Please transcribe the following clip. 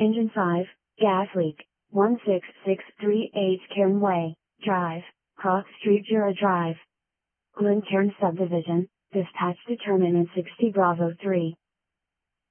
Engine 5, gas leak, 16638 Cairn Way, Drive, Cross Street Jura Drive. Glencairn Subdivision, dispatch determinant 60 Bravo 3.